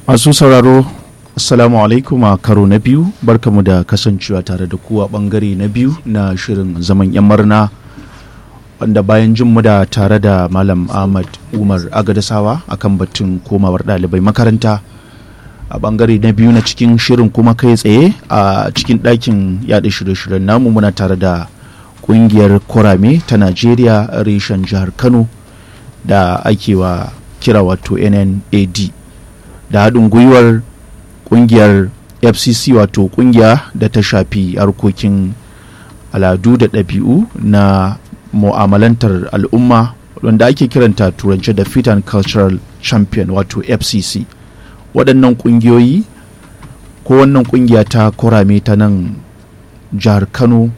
Masu sauraro, Assalamu alaikum a karo na biyu, barkamu da kasancewa tare da ku a bangare na biyu na shirin zaman yan murna, wanda bayan jin mu da tare da Malam Ahmad Umar Agadasawa akan batun komawar ɗalibai makaranta. A bangare na biyu na cikin shirin kuma kai tsaye a cikin ɗakin yaɗa shirye-shiryen namu muna tare da ƙungiyar Kurame ta Najeriya reshen jihar Kano da ake wa kira wato NNAD da haɗin gwiwar ƙungiyar FCC wato ƙungiya da ta shafi harkokin al'adu da ɗabi'u na mu'amalantar al'umma wanda ake kiranta turance da Fit and Cultural Champion wato FCC. Waɗannan ƙungiyoyi ko wannan ƙungiya ta Kurame ta nan jihar Kano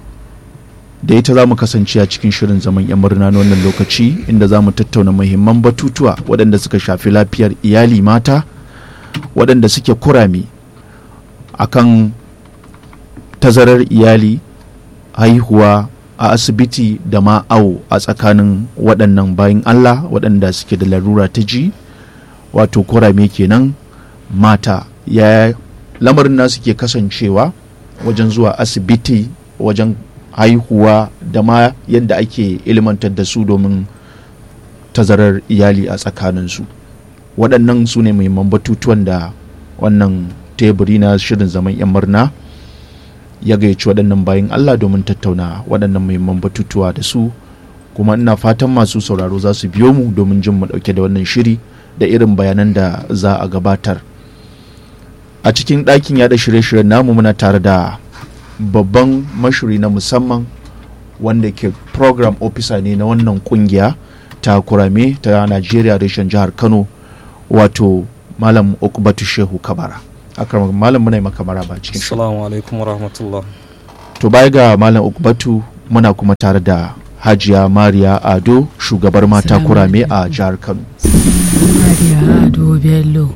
da ita za mu kasance a cikin shirin zaman yan murna na wannan lokaci, inda za mu tattauna muhimman batutuwa waɗanda suka shafi lafiyar iyali mata waɗanda suke kurame akan tazarar iyali, haihuwa a asibiti da ma awo a tsakanin waɗannan bayan Allah waɗanda suke da larura ta ji wato kurame kenan mata. Ya lamarin nasu ke kasancewa wajen zuwa asibiti, wajen haihuwa da ma yadda ake ilmantar da su domin tazarar iyali a tsakaninsu. Waɗannan su ne muhimman batutuwan da wannan teburi na shirin zaman yan murna ya gayyaci waɗannan bayan Allah domin tattauna waɗannan muhimman batutuwa da su, kuma ina fatan masu sauraro za su biyo mu domin jin mu ɗauke da wannan shiri da irin bayanan da za a gabatar. A cikin ɗakin yaɗa shirye-shiryen namu muna tare da babban mashiri na musamman wanda ke program officer ne na wannan kungiya ta Kurame ta Najeriya reshen jihar Kano wato Malam Ukbatu Shehu Kabara. Akram Malam muna yi maka maraba cikin. Assalamu alaikum warahmatullah. To baya ga Malam Ukbatu muna kuma tare da Hajiya Mariya Ado, shugabar mata Kurame a jihar Kano. Mariya Ado Bello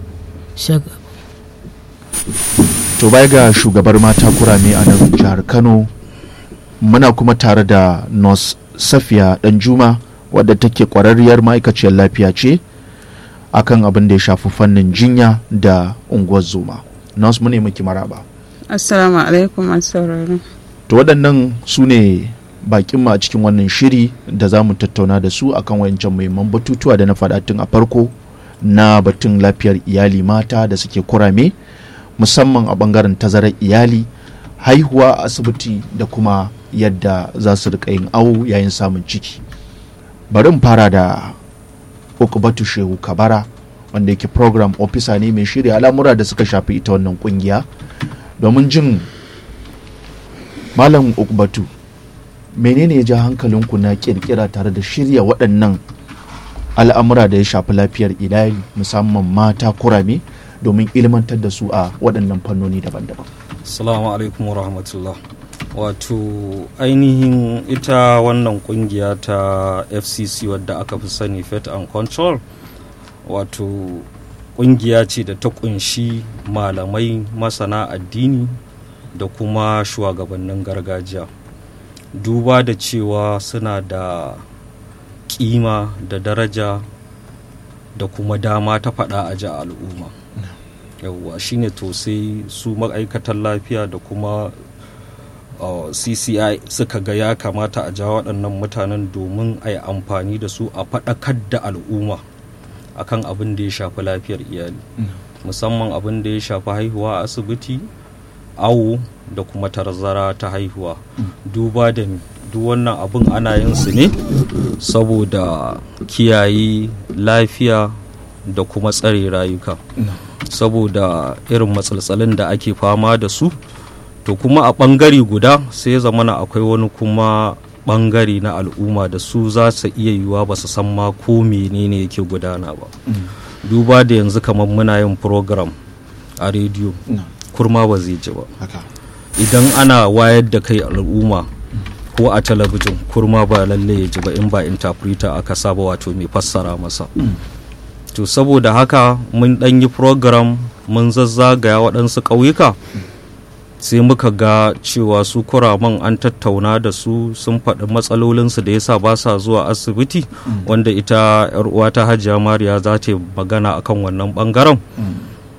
To baya ga shugabar mata Kurame a nan jihar Kano muna kuma tare da Nurse Safiya Danjuma wadda take kwararriyar ma'aikaciyar lafiya ce akan abin da ya shafi fannin jinya da unguwar zoma. Nurse mune miki maraba. Assalamu alaikum sauraro. To waɗannan su ne bakin a cikin wannan shiri da za mu tattauna da su akan wayancan muhimman batutuwa da na faɗa tun a farko na batun lafiyar iyali mata da suke kurame, musamman a bangaren tazarar iyali, haihuwa a asibiti da kuma yadda za su rika yin awo yayin samun ciki. Bari in fara da Ukbatu Shehu Kabara wanda yake program officer ne mai shirya al'amura da suka shafi ita wannan kungiya, domin jin Malam Ukbatu menene ya ja hankalinku na kirkira tare da shirya waɗannan al'amura da ya shafi lafiyar iyali musamman mata kurame domin ilmantar da su a waɗannan fannoni daban-daban. Assalamu alaikum wa rahmatullah. Wato ainihin ita wannan kungiya ta FCC wadda aka fi sani Fit and Control, wato kungiya ce da ta kunshi malamai masana addini da kuma shugabannin gargajiya, duba da cewa suna da kima da daraja da kuma dama ta faɗa a ji al'umma. Yawwa shine to sai su ma'aikatan lafiya da kuma CCI suka ga ya kamata a ja waɗannan mutanen domin a yi amfani da su a faɗakar da al'umma akan abin da ya shafi lafiyar iyali, musamman abin da ya shafi haihuwa a asibiti, awo da kuma tarzara ta haihuwa. Duba da duk wannan abin ana yin su ne saboda kiyaye lafiya da kuma tsare rayuka, saboda irin matsaltsalin da ake fama da su. To kuma a ɓangare guda sai zamana akwai wani kuma ɓangare na al'umma da su za su iya yiwuwa ba su san ma ko menene yake gudana ba. Duba da yanzu kamar muna yin program a rediyo, kurma ba zai ji ba. Idan ana wayar da kai al'umma ko a talabijin, kurma ba lalle ya ji ba in ba interpreter aka saba wato mai fassara masa. To saboda haka mun ɗan yi program mun zazzagaya waɗansu ƙauyuka, sai muka ga cewa su kuraman an tattauna da su, sun faɗi matsalolinsu da yasa ba sa zuwa asibiti, wanda ita 'yar uwa ta Hajiya Mariya za ta magana akan wannan ɓangaren.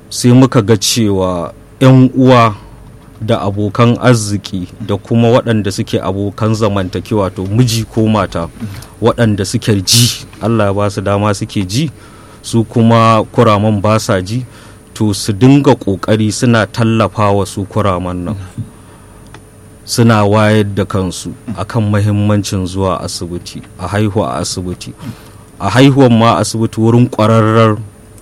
sai muka ga cewa 'yan uwa da abokan arziki da kuma waɗanda suke abokan zamantakewa to miji ko mata waɗanda suke ji, Allah ba su dama suke ji, su kuma kuraman ba sa ji, to su dinga ƙoƙari suna tallafa wa su kuraman nan, suna wayar da kansu akan mahimmancin zuwa asibiti, a haihuwa a asibiti, a haihuwan ma asibiti wurin ƙwararrar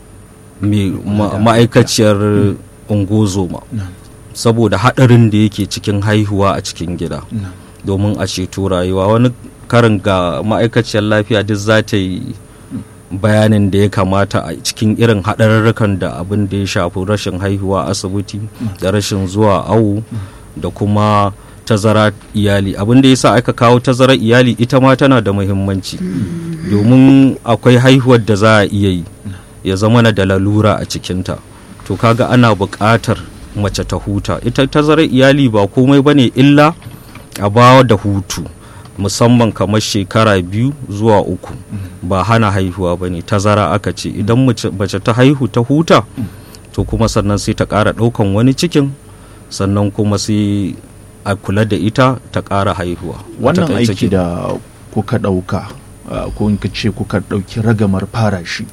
ma'aikaciyar ungozoma, saboda haɗarin da yake cikin haihuwa a cikin gida domin a ceto rayuwa. Wani karin ga ma'aikaciyar lafiya duk za ta yi bayanin da ya kamata a cikin irin haɗarurrukan da abin da ya shafi rashin haihuwa asibiti da rashin zuwa awo da kuma tazara iyali. Abin da ya sa aka kawo tazarar iyali ita ma tana da muhimmanci, domin akwai haihuwar da za a iya yi ya zama na da lalura a cikinta, to kaga ana buƙatar mace ta huta. Ita tazarar iyali ba komai bane illa a bawa da hutu, musamman kamar shekara 2 zuwa 3, ba hana haihuwa bane, tazara aka ce. Idan mace ta haihu ta huta, to kuma sannan sai ta ƙara ɗaukan wani cikin, sannan kuma sai a kula da ita ta ƙara haihuwa. Wannan aiki da kuka ɗauka ko in ka ce kuka ɗauki ragamar fara shi,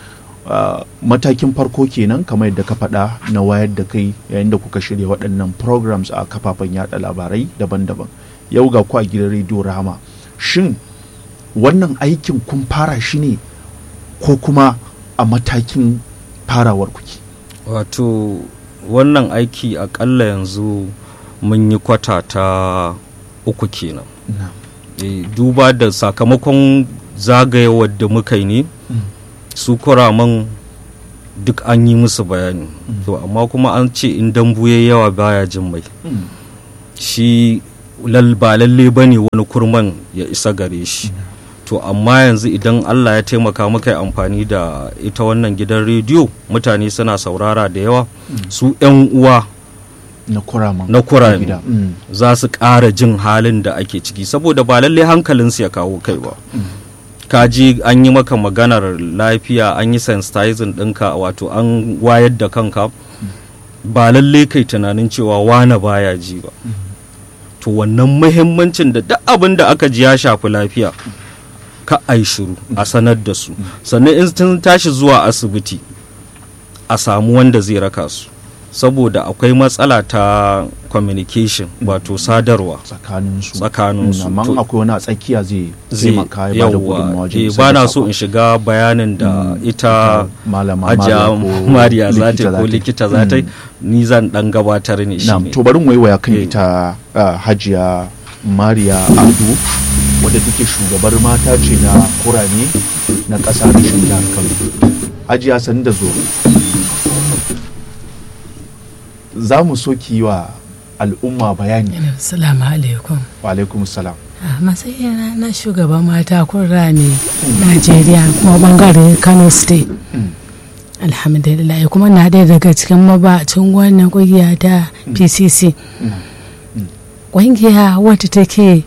matakin farko kenan kamar yadda ka faɗa na wayar da kai yayin da kuka shirya waɗannan programs a kafafen yada labarai daban-daban. Yau ga ku a gidan rediyo Rahama, shin wannan aikin kun fara shi ne ko kuma a matakin farawar kuke? Wato wannan aiki akalla yanzu mun yi kwata ta 3 kenan. Duba da sakamakon zagayewar da muka yi ne, su kuraman duk an yi musu bayani, to amma kuma an ce in dambu ya yawa baya jin mai. Shi ba lalle bane wani kurman ya isa gare shi. To amma yanzu idan Allah ya taimaka maka amfani da ita wannan gidan rediyo, mutane suna saurara da yawa, su 'yan uwa na kurame za su ƙara jin halin da ake ciki, saboda ba lalle hankalinsu ya kawo kai ba. Kaji an yi maka maganar lafiya, an yi sensitizing ɗinka, wato an wayar da kanka, ba lalle kai tunanin cewa wane baya ji ba. To wannan muhimmancin da duk abin da aka ji ya shafi lafiya, ka ai shiru a sanar da su, sannan in sun tashi zuwa asibiti a samu wanda zai raka su, saboda akwai matsala ta communication, wato sadarwa tsakaninsu. Amma akwai wani a tsakiya zai taimaka ya bada gudunmawa wajen ba na so in shiga bayanin da ita Hajiya Mariya za ta ko likita za ta, ni zan dan gabatar ne shi ne. To bari mu waiwaya kan ita Hajiya Mariya Ado, wadda take shugabar mata ce na kurame na ƙasa da shin jihar Kano. Hajiya san da zo, za mu so ki yi wa al'umma bayani. Assalamu alaikum. Wa alaikum salam. A matsayina na shugaban mata kurame Najeriya kuma bangare Kano State. Alhamdulillah, kuma na ɗaya daga cikin mabacin wannan ƙungiya ta PCC. Ƙungiya wata take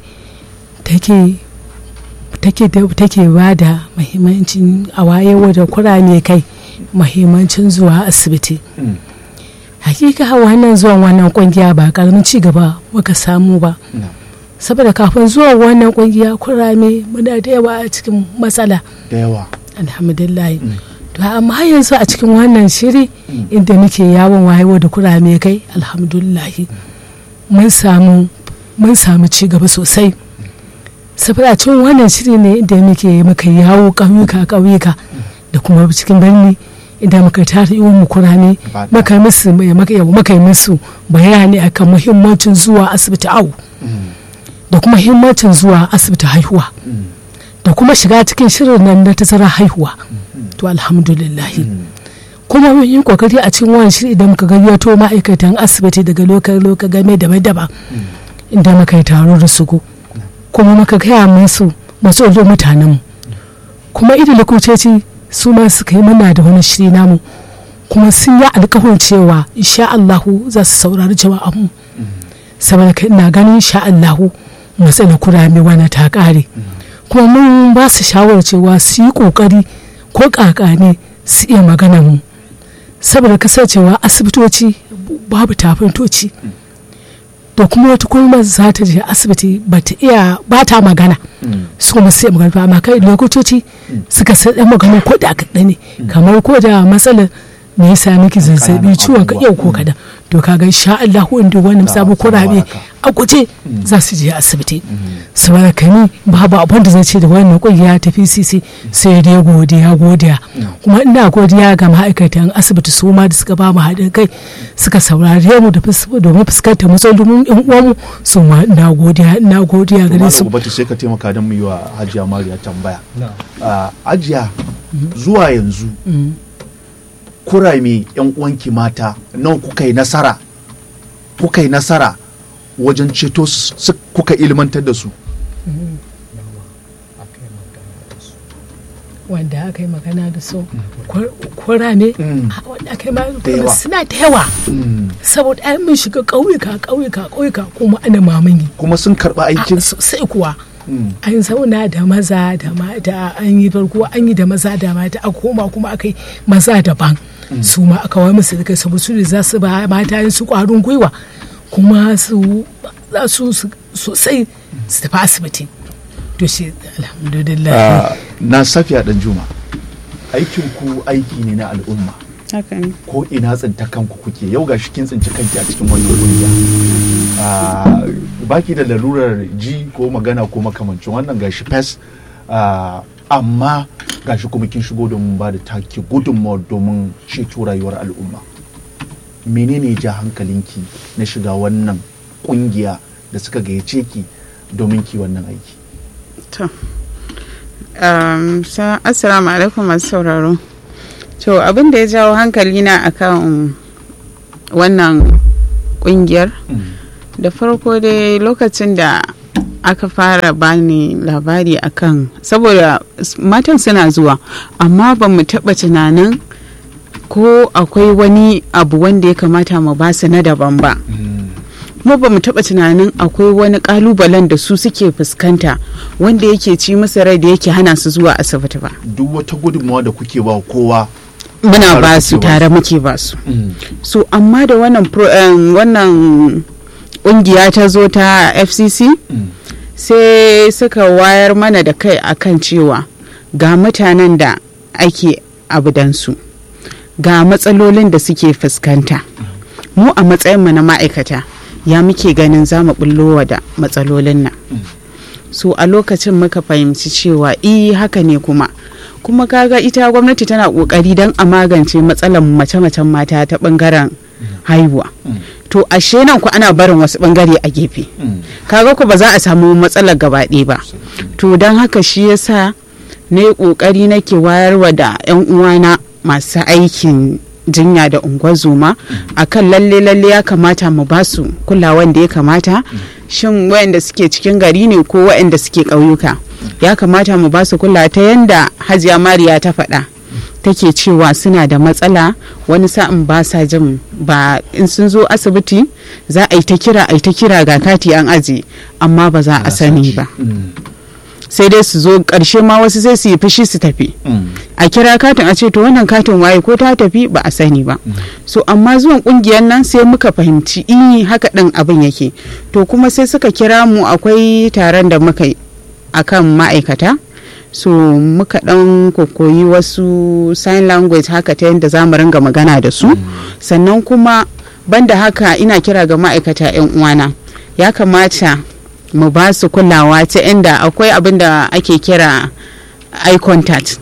ba da muhimmancin a wayewa da kurame kai muhimmancin zuwa asibiti. Hakika wannan zuwan wannan kungiya ba karamin ci gaba muka samu ba, saboda kafin zuwan wannan kungiya kurame muna da yawa a cikin matsala da yawa, alhamdulillah. To amma yanzu a cikin wannan shiri inda muke yawon wayewa da kurame kai, alhamdulillah mun samu ci gaba sosai, saboda cikin wannan shiri ne inda muka yawo ƙauyuka da kuma cikin birni, idan muka tare yi mu kurame maka yi musu bayani akan muhimmancin zuwa asibiti awu, da kuma muhimmancin zuwa asibiti haihuwa, da kuma shiga cikin shirin nan na tazara haihuwa. To alhamdulillah, kuma mun yi kokari a cikin wani shiri idan muka gayyato ma'aikatan asibiti daga lokal game daban-daban, inda muka yi taro da su, kuma muka gaya musu matsalolin mutanenmu, kuma idan likitoci su ma suka yi mana da wani shiri namu, kuma sun yi alkawarin cewa insha Allahu za su saurari jama'anmu, saboda ina ganin insha Allahu matsalar kurame wani ta kare, kuma mun ba su shawarar cewa su yi kokari ko kakane su iya magana mu, saboda kasancewa asibitoci babu tafintoci da kuma wata kuma za ta je asibiti ba ta magana su kuma sai magana ba amma kai lokacoci suka san dan magana ko da kaɗan ne kamar ko da matsalar me yasa miki zazzabi ciwon ka yau ko kada to kaga insha Allah wanda wannan sabu kurabe a guje za su je asibiti su baraka ni babu abin da zai ce da wannan kungiya ta PCC sai dai godiya kuma ina godiya ga ma'aikatan asibiti su ma da suka ba mu haɗin kai suka saurare mu domin fuskantar matsalolin yan uwanmu su ma ina godiya gare su. Bata sai ka taimaka don mu yi wa Hajiya Mariya tambaya. Hajiya zuwa yanzu kurame yan uwanki mata nan kuka yi nasara wajen ceto kuka ilmantar da su wanda aka yi magana da su kurame wanda aka yi magana suna da yawa saboda ai mun shiga ƙauyuka kuma ana mamani kuma sun karɓa aikin sosai kuwa an zauna da maza da mata an yi farko an yi da maza da mata a koma kuma aka yi maza daban su ma aka wai musu da kai saboda su ne za su ba mata su kwarin gwiwa kuma su za su sosai su tafi asibiti to shi alhamdulillah. Na Safiya Danjuma, aikin ku aiki ne na al'umma ko ina tsinta kanku kuke yau gashi kin tsinci kanki a cikin wannan kungiya baki da lalurar ji ko magana ko makamancin wannan gashi fes amma gashi kuma kin shigo domin ba da taki gudunmawa domin ceto rayuwar al'umma. Menene ja hankalinki na shiga wannan kungiya da suka gayyace ki domin ki wannan aiki? To assalamu alaikum masu sauraro. To abin da ya jawo hankali na akan wannan kungiyar da farko dai lokacin da aka fara bani labari akan saboda matan suna zuwa amma ba mu taɓa tunanin ko akwai wani abu wanda ya kamata mu ba su na daban ba kuma ba mu taɓa tunanin akwai wani ƙalubalen da su suke fuskanta wanda yake ci musu rai da yake hana su zuwa asibiti ba. Duk wata gudunmawa da kuke ba kowa muna ba su tare muke ba su so amma da wannan ƙungiya ta zo ta FCC sai suka wayar mana da kai akan cewa ga mutanen da ake abudansu ga matsalolin da suke fuskanta mu a matsayinmu na ma'aikata ya muke ganin za mu bullowa da matsalolin nan so a lokacin muka fahimci cewa haka ne kuma kaga ita gwamnati tana kokari don a magance matsalar mace-macen mata ta bangaren haihuwa to ashe nan ku ana barin wasu bangare a gefe kaga ku ba za a samu matsalar gabaɗaya ba to don haka shi yasa ne kokari nake wayarwa da 'yan uwana masu aikin jinya da ungwazoma akan lalle ya kamata mu ba su kulawan da ya kamata shin wayanda suke cikin gari ne ko wayanda suke ƙauyuka ya kamata mu ba su kula ta yanda Hajiya Mariya ta faɗa take cewa suna da matsala wani sa'in ba sa jin ba in sun zo asibiti za a yi ta kira ga kati an aje amma ba za a sani ba sai dai su zo ƙarshe ma wasu sai su yi fushi su tafi a kira katin a ce to wannan katin waye ko ta tafi ba a sani ba so amma zuwan kungiyar nan sai muka fahimci haka ɗin abin yake to kuma sai suka kira mu akwai taron da muka yi akan ma'aikata so muka ɗan koyi wasu sign language haka ta yadda za mu ringa magana da su sannan kuma banda haka ina kira ga ma'aikata 'yan uwana ya kamata mu ba su kulawa ta inda akwai abin da ake kira eye contact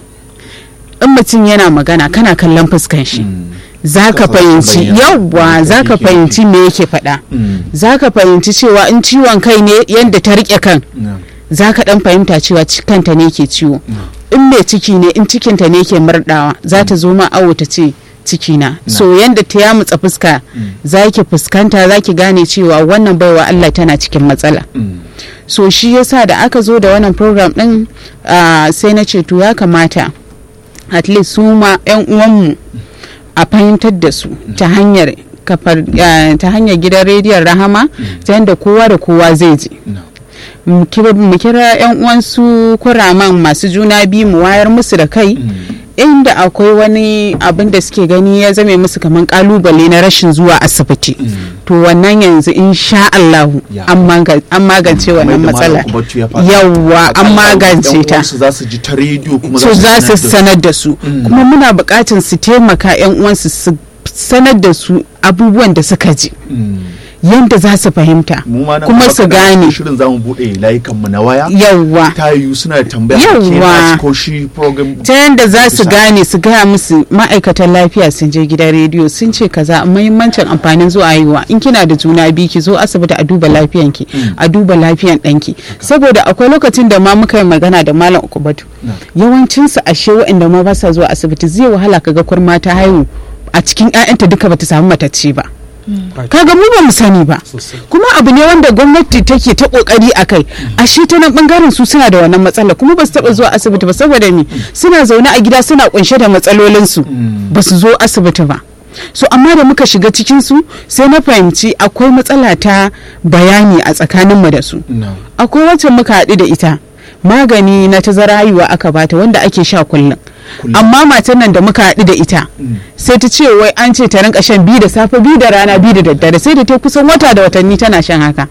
in mutum yana magana kana kallon fuskan shi za ka fahimci yawwa za ka fahimci me yake faɗa za ka fahimci cewa in ciwon kai ne yadda ta riƙe kan za ka ɗan fahimta cewa kanta ne ke ciwo in mai ciki ne in cikinta ne ke murɗawa za ta zo ma awo ta ce cikina so yadda ta yamutsa fuska za ki fuskanta za ki gane cewa wannan baiwa Allah tana cikin matsala so shi yasa da aka zo da wannan program din sai na ce to ya kamata at least su ma 'yan uwanmu a fahimtar da su ta hanyar gidan rediyon Rahama ta yadda kowa da kowa zai ji mu kira 'yan uwansu kuraman masu juna biyu mu wayar musu da kai inda akwai wani abin da suke gani ya zame musu kamar kalubale na rashin zuwa asibiti to wannan yanzu insha Allah an magance wannan matsala. Yawwa an magance ta. Za su ji ta rediyo kuma za su sanar da su kuma muna buƙatar su taimaka yan uwansu su sanar da su abubuwan da suka ji yanda za su fahimta kuma su gane. Shirin zamu bude layukan mu na waya. Yawwa. Ta yiwu suna tambaya ko shi program ta yanda za su gane su gaya musu ma'aikatan lafiya sun je gidan rediyo sun ce kaza muhimmancin amfanin zuwa haihuwa in kina da juna biyu ki zo asibiti a duba lafiyanki a duba lafiyan ɗanki saboda akwai lokacin da ma muka yi magana da Malam Ukubatu yawancin su ashe waɗanda ma ba sa zuwa asibiti zai wahala kaga kurma ta haihu a cikin 'ya'yanta duka bata samu matacce ba. Kaga mu ba mu sani ba kuma abu ne wanda gwamnati take ta kokari a kai ashe ta nan bangaren su suna da wannan matsala kuma ba su taba zuwa asibiti ba saboda ni suna zaune a gida suna kunshe da matsalolin su ba su zo asibiti ba. So amma da muka shiga cikin su sai na fahimci akwai matsala ta bayani a tsakaninmu da su. Akwai wacce muka haɗu da ita magani na tazara haihuwa aka bata wanda ake sha kullum amma matan nan da muka haɗu da ita sai ta ce wai an ce ta rinka shan 2 da safe 2 da rana 2 da daddare sai da ta kusan wata da watanni tana shan haka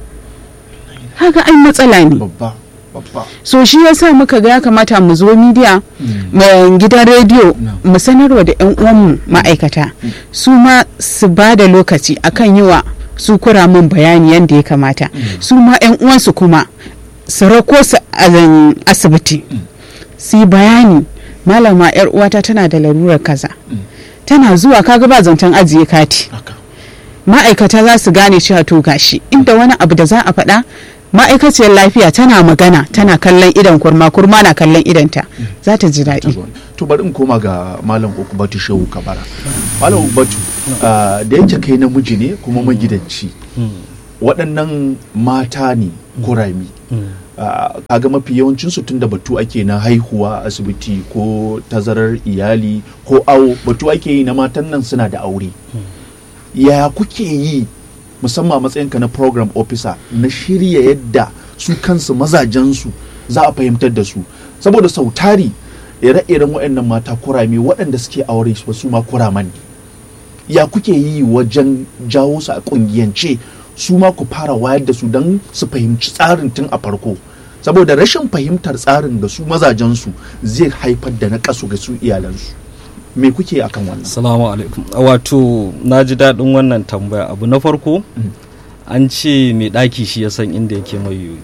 ai matsala ne so shi yasa muka ga ya kamata mu zo media gidan rediyo mu sanarwa da yan uwanmu ma'aikata su ma su ba da lokaci akan yi wa su kura min bayani yadda ya kamata su ma yan uwansu kuma su rako su asibiti su yi bayani malama yar uwata tana da larurar kaza tana zuwa kaga ba zancen ajiye kati ma'aikata za su gane cewa to gashi inda wani abu da za a faɗa ma'aikaciyar lafiya tana magana tana kallon idan kurma na kallon idanta za ta ji daɗi. To bari in koma ga Malam Ukubatu Shehu Kabara. Malam Ukubatu da yake kai namiji ne kuma magidanci waɗannan mata ne kurami kaga mafi yawancinsu tun da batu ake na haihuwa asibiti ko tazarar iyali ko awo batu ake yi na matan nan suna da aure ya kuke yi musamman matsayinka na program officer na shirya yadda su kansu mazajensu za a fahimtar da su saboda sautari ire-iren waɗannan mata kurame waɗanda suke aure su ma kuraman ne ya kuke yi wajen jawo su a ƙungiyance su ma ku fara wayar da su don su fahimci tsarin tun a farko saboda rashin fahimtar tsarin ga su mazajensu zai haifar da na kasu ga su iyalansu me kuke akan wannan? Assalamu alaikum. Wato na ji daɗin wannan tambaya. Abu na farko an ce mai ɗaki shi ya san inda yake mai yoyo.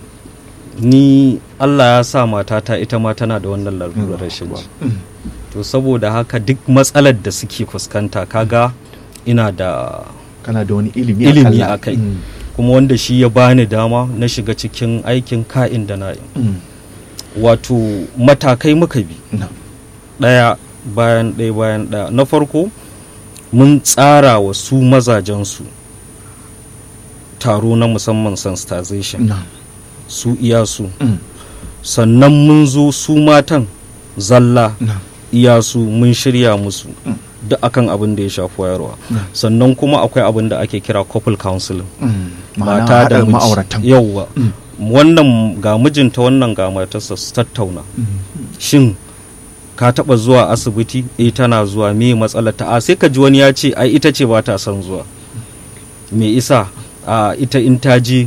Ni Allah ya sa matata ita ma tana da wannan larurar rashin ji. To saboda haka duk matsalar da suke fuskanta kaga ina da kana da wani ilimi a kai kuma wanda shi ya bani dama na shiga cikin aikin ka'in da na'in. Wato matakai muka bi ɗaya bayan ɗaya na farko mun tsara wa su mazajensu taro na musamman sensitization su iya su sannan mun zo su matan zalla iya su mun shirya musu duk akan abin da ya shafi wayarwa sannan kuma akwai abin da ake kira couple counseling mata da ma'auratan yauwa wannan ga mijinta wannan ga matarsa su tattauna shin ka taba zuwa asibiti tana zuwa me matsalar ta sai ka ji wani ya ce ai ita ce ba ta son zuwa me isa ita in ta ji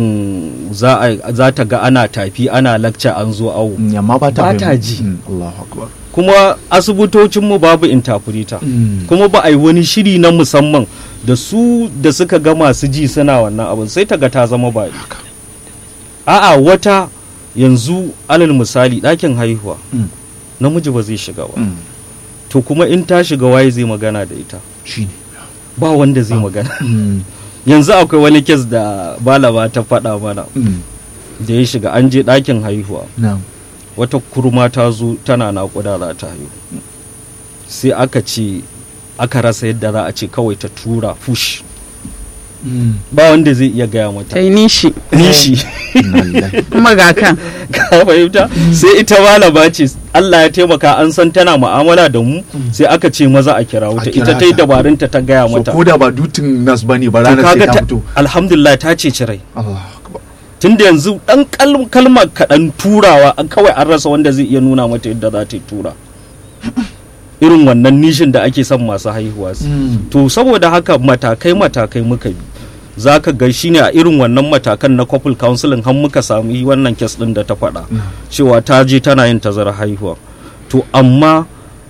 za ta ga ana tafi ana lakca an zo awo amma ba ta ji kuma asibitocinmu babu interpreter kuma ba a yi wani shiri na musamman da su da suka ga masu ji suna wannan abin sai ta ga ta zama ba a'a wata yanzu alal misali ɗakin haihuwa namiji ba zai shiga ba to kuma in ta shiga waye zai magana da ita ba wanda zai magana yanzu akwai wani kes da balaba ta faɗa mana da ya shiga an je ɗakin haihuwa wata kurma ta zo tana naƙuda za ta haihu sai aka rasa yadda za a ce kawai ta tura push ba wanda zai iya gaya mata ta yi nishi kuma ga kan ka fahimta sai ita malama ce Allah ya taimaka an san tana mu'amala da mu sai aka ce maza a kira wuta ita ta yi dabarunta ta gaya mata ko da ba dutin nas bane ba ranar sai ta fito alhamdulillah ta ce cirai tunda yanzu dan kalmar kaɗan turawa kawai an rasa wanda zai iya nuna mata yadda za ta yi tura irin wannan nishin da ake son masu haihuwa su. To saboda haka matakai muka bi, za ka ga shi ne a irin wannan matakan na couple counseling har muka sami wannan kes ɗin da ta faɗa cewa ta je tana yin tazarar haihuwa, to amma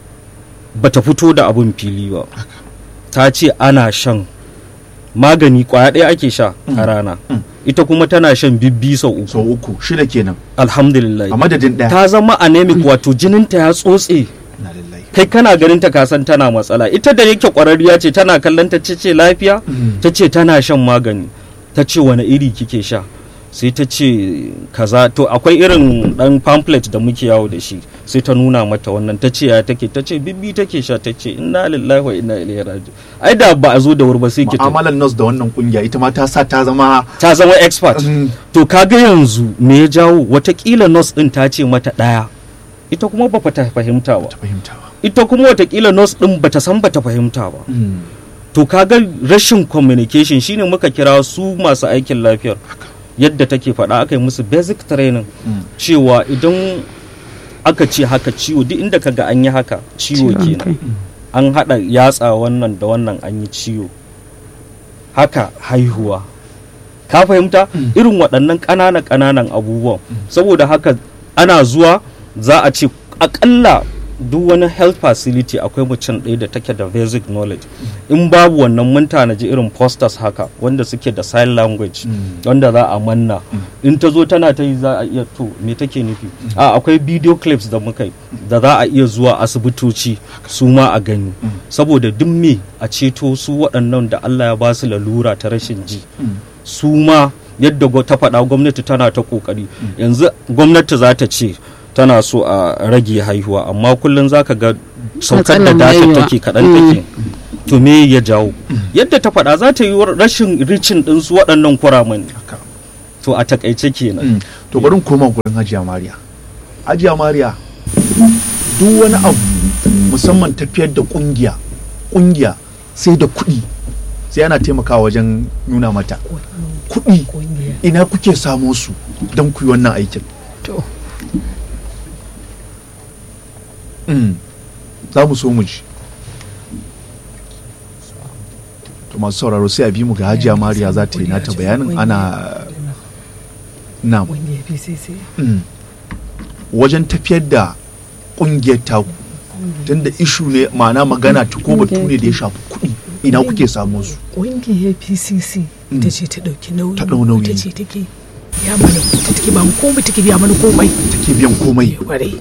bata fito da abun fili ba. Ta ce ana shan magani kwaya ɗaya ake sha a rana, ita kuma tana shan bibbi sau uku, shida kenan, alhamdulillah, a madadin ɗaya. Ta zama anemic, wato jininta ya tsotse, kai kana ganin ta kasan tana matsala. Ita da yake ƙwararriya ce, tana kallon ta ce lafiya, ta ce tana shan magani, ta ce wani iri kike sha, sai ta ce kaza. To akwai irin dan pamphlet da muke yawo da shi, sai ta nuna mata wannan, ta ce ya take, ta ce bibbi take sha, ta ce inna lillahi wa inna ilaihi raji'un. Ai da ba a zo da wuri ba sai ki mu'amalar nurse da wannan kungiya ita ma ta sa ta zama expert. To kaga yanzu me ya jawo, watakila nurse din ta ce mata ɗaya, ita kuma ba ta fahimta ba, ita kuma watakila nurse din bata san bata fahimta ba. To kaga rashin communication shine muka kira su masu aikin lafiyar, yadda take faɗa aka yi musu basic training cewa idan aka ce haka ciwo, duk inda kaga an yi haka ciwo kenan, an haɗa yatsa wannan da wannan an yi ciwo. Haka haihuwa, ka fahimta, irin waɗannan ƙananan abubuwan. Saboda haka ana zuwa, za a ce akalla duk wani health facility akwai mutum ɗaya da take da basic knowledge. In babu wannan, mun tanaji irin posters haka wanda suke da sign language wanda za a manna, in ta zo tana ta yi za a iya, to me take nufi. Akwai video clips da muka yi da za a iya zuwa asibitoci su ma a gani, saboda duk me a ceto su waɗannan da Allah ya ba su lalura ta rashin ji. Su ma yadda ta faɗa, gwamnati tana ta ƙoƙari. Yanzu gwamnati za ta ce tana so a rage haihuwa, amma kullum za ka ga saukar da data take kaɗan take. To me ya jawo? Yadda ta faɗa, za ta yi rashin ricin ɗinsu waɗannan kuraman. To a takaice kenan. To bari mu koma gurin Hajiya Mariya. Hajiya Mariya, duk wani abu musamman tafiyar da kungiya sai da kuɗi, sai ana taimakawa wajen nuna mata kuɗi. Ina kuke samo su don ku yi wannan aikin? Za mu so mu ji. To masu sauraro sai a bi mu ga Hajiya Mariya za ta yi nata bayanin. Ana na wajen tafiyar da kungiyar taku, tunda ishu ne, ma'ana magana ta ko batu ne da ya shafi kuɗi, ina kuke samu su? Kungiyar PCC ita ce ta ɗauki nauyi, ita ce take ya mana, ta take ba mu komai, take biya mana komai, take biyan komai.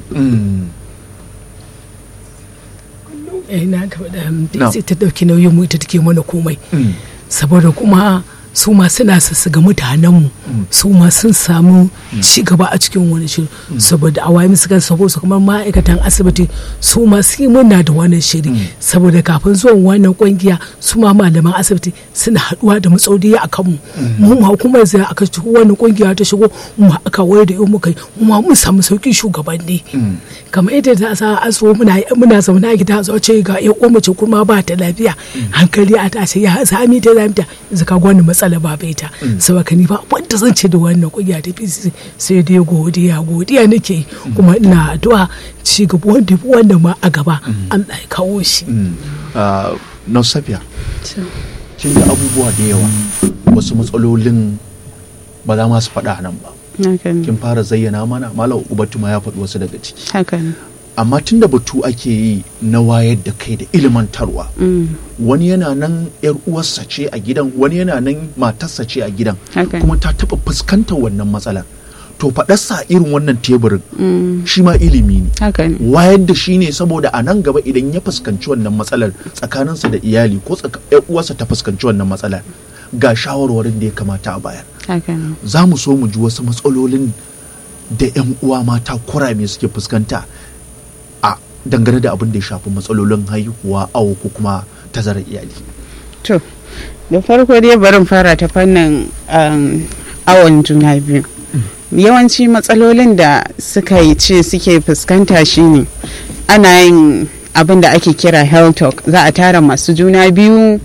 Na gaba sai ta ɗauki nauyin mu, ita take mana komai. Saboda kuma su ma suna ga mutanenmu, su ma sun samu ci gaba a cikin wani shiri, saboda a waye suka sabo su kamar ma'aikatan asibiti, su ma su muna da wannan shiri, saboda kafin zuwan wannan kungiya su ma malaman asibiti suna haduwa da matsaloli a kanmu. Mu ma kuma zai aka ci wannan kungiya ta shigo, mu aka waye da yau muka yi, mu ma mun samu sauki shugabanni. Kamar yadda ta sa aso muna zaune a gida, zo ce ga ya mace kuma ba ta lafiya, hankali a tashi ya sami ta lafiya, zaka gwani matsala ba ita. Saboda ni ba wanda zan ce da wannan kungiya ta PCC sai dai godiya nake, kuma ina addu'a ci gaba wanda ma a gaba Allah ya kawo shi. Na Safiya, kin ga abubuwa da yawa, wasu matsalolin ba za ma su faɗa nan ba. Kin fara zayyana mana, Malam Ubatu ma ya faɗi wasu daga ciki. Amma tun da batu ake yi na wayar da kai da ilmantarwa, wani yana nan yar uwarsa ce a gidan, wani yana nan matarsa ce a gidan, kuma ta taɓa fuskantar wannan matsalar. To faɗarsa irin wannan teburin shi ma ilimi ne, wayar da shi ne, saboda a nan gaba idan ya fuskanci wannan matsalar tsakaninsa da iyali ko yar uwarsa ta fuskanci wannan matsalar, ga shawarwarin da ya kamata a bayar. Za mu so mu ji wasu matsalolin da 'yan uwa mata kurame suke fuskanta a dangane da abin da ya shafi matsalolin haihuwa, awo ko kuma tazarar iyali. To da farko dai barin fara ta fannin awon juna biyu. Yawanci matsalolin da suka yi ce suke fuskanta shine ana yin abin da ake kira health talk. Za a tara masu juna biyu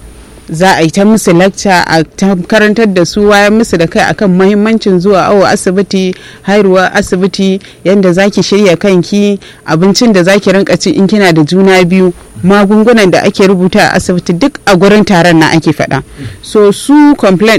za a yi ta musu lecture a ta karantar da su wayan musu da kai akan mahimmancin zuwa awo asibiti, haihuwa asibiti, yadda zaki shirya kanki, abincin da zaki rinka ci in kina da juna biyu, magungunan da ake rubuta a asibiti, duk a gurin taron na ake faɗa. So su complaint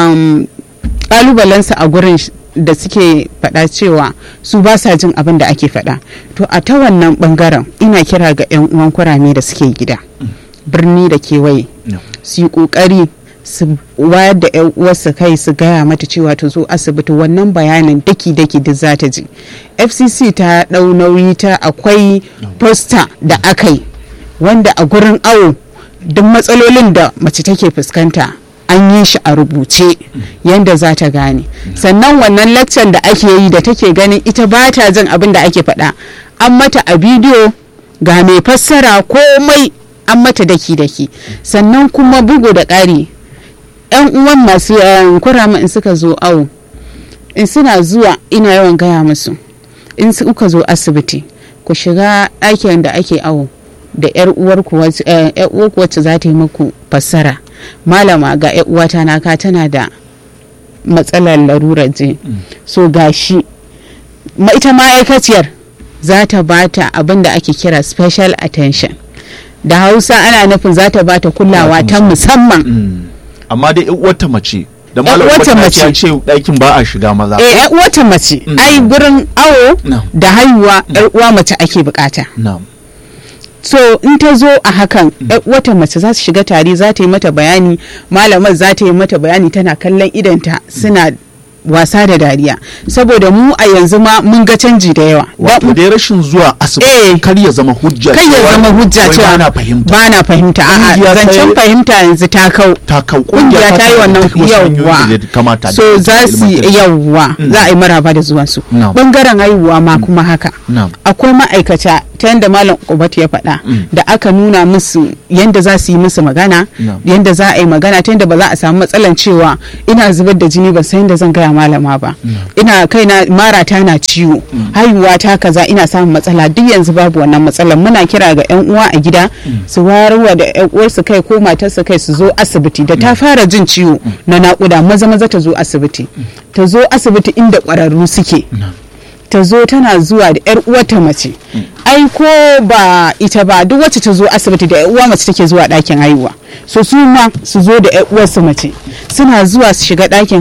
ƙalubalensu a gurin da suke faɗa cewa su ba sa jin abin da ake faɗa. To a ta wannan bangaren ina kira ga 'yan uwan kurame da suke gida birni da kewaye su yi ƙoƙari su wayar da 'yan uwarsu kai, su gaya mata cewa ta zo asibiti. Wannan bayanin daki-daki duk za ta ji. FCC ta ɗau nauyi ta akwai posta da aka yi wanda a gurin awo duk matsalolin da mace take fuskanta an yi shi a rubuce yadda za ta gane. Sannan wannan lecture da ake yi da take ganin ita ba ta jin abin da ake faɗa, an mata a bidiyo ga mai fassara, komai an mata daki-daki. Sannan kuma bugu da ƙari 'yan uwan masu kurama in suka zo awo, in suna zuwa ina yawan gaya musu, in suka zo asibiti ku shiga ɗakin da ake awo da 'yar uwarku wacce za ta yi muku fassara. Malama ga 'yar uwata naka tana da matsalar larurar ji, so gashi ita ma'aikaciyar za ta bata abin da ake kira special attention, da Hausa ana nufin za ta bata kulawa ta musamman. Amma dai wata mace da malam wata mace ya ce ɗakin ba a shiga maza. Wata mace ai gurin awo da haihuwa 'yar uwa mace ake bukata. So in ta zo a hakan wata mace za su shiga tare, za ta yi mata bayani, malamar za ta yi mata bayani, tana kallon idanta suna wasa da dariya. Saboda mu a yanzu ma mun ga canji da yawa. Wato dai rashin zuwa asibiti kar ya zama hujja cewa ba na fahimta. A'a, zancen fahimta yanzu ta kau. Kungiya ta yi wannan yawwa. So za su yawwa za a yi maraba da zuwan su. Bangaren haihuwa ma kuma haka. Akwai ma'aikata ta yadda malam Kubat ya faɗa da aka nuna musu yadda za su yi musu magana, yadda za a yi magana ta yadda ba za a samu matsalan cewa ina zubar da jini ban san yadda zan gaya malama ba, ina kaina marata na ciwo, haihuwa ta kaza ina samun matsala. Duk yanzu babu wannan matsalan. Muna kira ga 'yan uwa a gida su wayarwa da 'yan uwarsu kai ko matarsa kai su zo asibiti da ta fara jin ciwo na naƙuda, maza ta zo asibiti, ta zo asibiti inda ƙwararru suke. Ta zo tana zuwa da 'yar uwarta mace. Ai ko ba ita ba, duk wacce ta zo asibiti da 'yar uwa mace take zuwa ɗakin haihuwa. So su ma su zo da 'yar uwarsu mace, suna zuwa su shiga ɗakin